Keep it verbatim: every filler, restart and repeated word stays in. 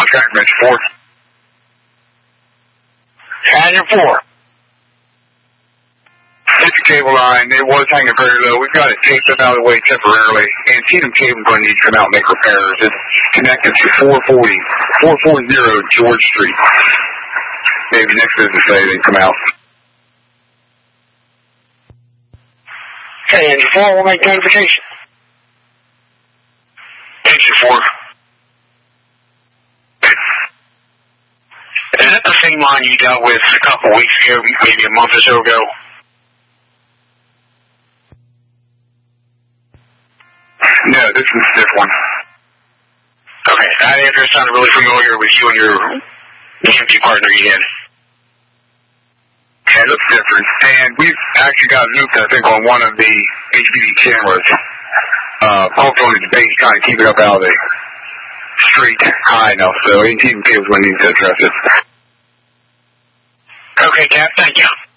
Contract Range four. Canyon four. It's a cable line. It was hanging very low. We've got it taped up out of the way temporarily. And Antietam Cable's going to need to come out and make repairs. It's connected to four forty, four forty George Street. Maybe next business day they come out. Okay, engine four, we'll make notification. Engine four. Is that the same line you dealt with a couple weeks ago, maybe a month or so ago? No, this is a different one. Okay, that address sounded really familiar with you and your E M T partner you had. Yeah, it looks different. And we've actually got looped, I think, on one of the H D V cameras. Uh, also on its base, trying to keep it up out of the street high enough, so Antietam Cable's going to need to address it. Okay, Cap, thank you.